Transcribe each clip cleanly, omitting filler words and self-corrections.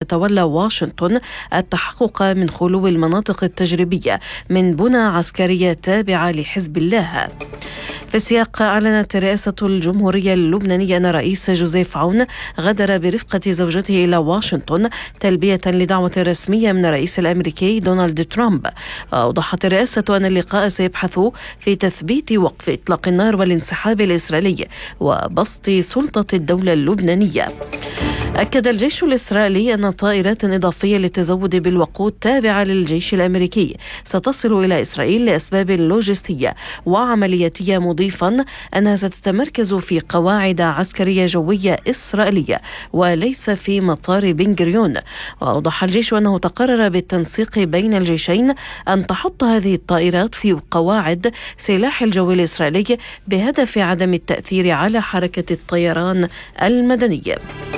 تتولى واشنطن التحقق من خلو المناطق التجريبية من بنى عسكرية تابعة لحزب الله. في السياق، أعلنت رئاسة الجمهورية اللبنانية أن الرئيس جوزيف عون غادر برفقة زوجته إلى واشنطن تلبية لدعوة رسمية من الرئيس الأمريكي دونالد ترامب. أوضحت الرئاسة أن اللقاء سيبحث في تثبيت وقف إطلاق النار والانسحاب الإسرائيلي وبسط سلطة الدولة اللبنانية. أكد الجيش الإسرائيلي أن طائرات إضافية للتزود بالوقود تابعة للجيش الأمريكي ستصل إلى إسرائيل لأسباب لوجستية وعملياتية، مضيفا أنها ستتمركز في قواعد عسكرية جوية إسرائيلية وليس في مطار بن غوريون. وأوضح الجيش أنه تقرر بالتنسيق بين الجيشين أن تحط هذه الطائرات في قواعد سلاح الجو الإسرائيلي بهدف عدم التأثير على حركة الطيران المدني.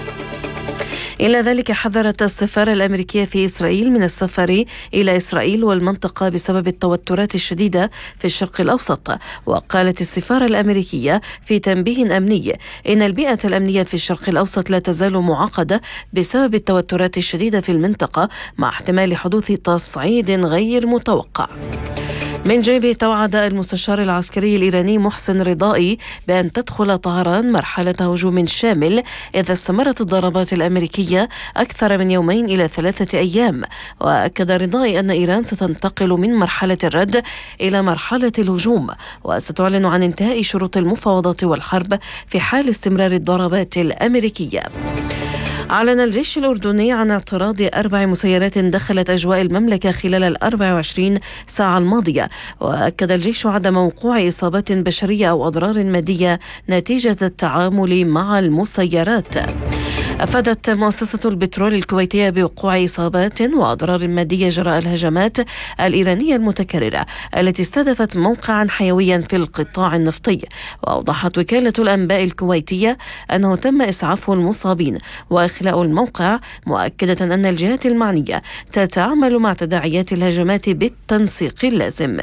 إلى ذلك، حذرت السفارة الأمريكية في إسرائيل من السفر إلى إسرائيل والمنطقة بسبب التوترات الشديدة في الشرق الأوسط. وقالت السفارة الأمريكية في تنبيه أمني إن البيئة الأمنية في الشرق الأوسط لا تزال معقدة بسبب التوترات الشديدة في المنطقة، مع احتمال حدوث تصعيد غير متوقع. من جانبه، توعد المستشار العسكري الإيراني محسن رضائي بأن تدخل طهران مرحلة هجوم شامل إذا استمرت الضربات الأمريكية أكثر من يومين إلى 3 أيام. وأكد رضائي أن إيران ستنتقل من مرحلة الرد إلى مرحلة الهجوم، وستعلن عن انتهاء شروط المفاوضات والحرب في حال استمرار الضربات الأمريكية. أعلن الجيش الأردني عن اعتراض 4 مسيرات دخلت أجواء المملكة خلال 24 ساعة الماضية. وأكد الجيش عدم وقوع إصابات بشرية أو أضرار مادية نتيجة التعامل مع المسيرات. أفادت مؤسسة البترول الكويتية بوقوع إصابات وأضرار مادية جراء الهجمات الإيرانية المتكررة التي استهدفت موقعا حيويا في القطاع النفطي. وأوضحت وكالة الأنباء الكويتية أنه تم إسعاف المصابين وإخلاء الموقع، مؤكدة أن الجهات المعنية تتعامل مع تداعيات الهجمات بالتنسيق اللازم.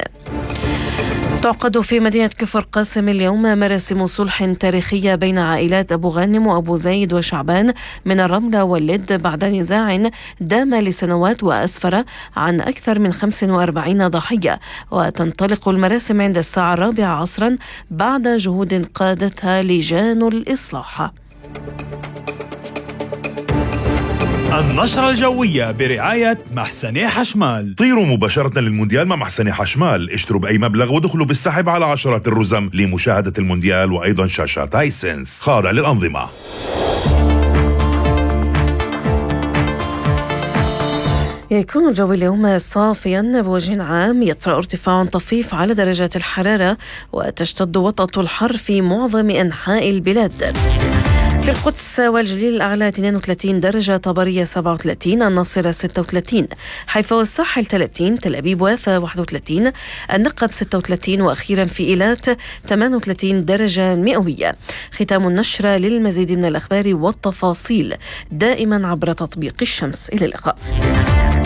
تعقد في مدينة كفر قاسم اليوم مراسم صلح تاريخية بين عائلات أبو غانم وأبو زايد وشعبان من الرملة واللد بعد نزاع دام لسنوات وأسفر عن أكثر من 45 ضحية. وتنطلق المراسم عند الساعة 4 عصرا بعد جهود قادتها لجان الإصلاح. النشرة الجوية برعاية محسني حشمال. طيروا مباشرة للمونديال مع محسني حشمال، اشتروا بأي مبلغ ودخلوا بالسحب على عشرات الرزم لمشاهدة المونديال وأيضا شاشات هايسنس خاضع للأنظمة. يكون الجو اليوم صافيا بوجه عام، يطرأ ارتفاع طفيف على درجات الحرارة وتشتد وطأة الحر في معظم أنحاء البلاد. في القدس والجليل الأعلى 32 درجة، طبرية 37، الناصرة 36، حيفا والساحل 30، تل أبيب وافا 31، النقب 36، وأخيرا في إيلات 38 درجة مئوية. ختام النشرة. للمزيد من الأخبار والتفاصيل دائما عبر تطبيق الشمس. إلى اللقاء.